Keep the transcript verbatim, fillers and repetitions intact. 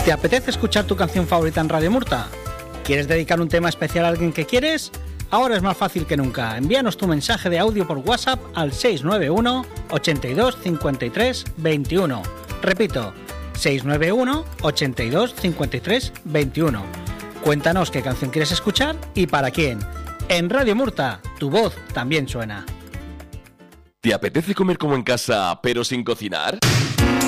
¿Te apetece escuchar tu canción favorita en Radio Murta? ¿Quieres dedicar un tema especial a alguien que quieres? Ahora es más fácil que nunca. Envíanos tu mensaje de audio por WhatsApp al seis nueve uno, ochenta y dos, cincuenta y tres, veintiuno. Repito, seis nueve uno, ochenta y dos, cincuenta y tres, veintiuno. Cuéntanos qué canción quieres escuchar y para quién. En Radio Murta, tu voz también suena. ¿Te apetece comer como en casa, pero sin cocinar?